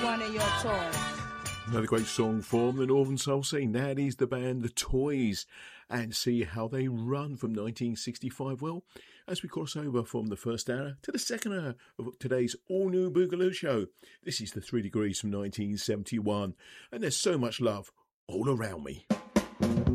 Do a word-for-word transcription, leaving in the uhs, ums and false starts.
one of your toys. Another great song from the Northern Soul scene. That is the band The Toys, and See How They Run from nineteen sixty-five. Well, as we cross over from the first hour to the second hour of today's all-new Boogaloo show, this is the Three Degrees from nineteen seventy-one, and there's so much love all around me.